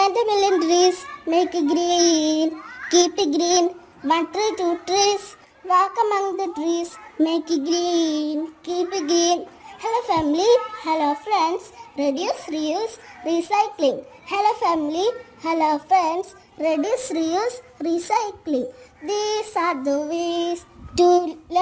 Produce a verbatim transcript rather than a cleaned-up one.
Plant a million trees, make it green, keep it green. One tree, two trees, walk among the trees, make it green, keep it green. Hello family, hello friends, reduce, reuse, recycling. Hello family, hello friends, reduce, reuse, recycling. These are the ways to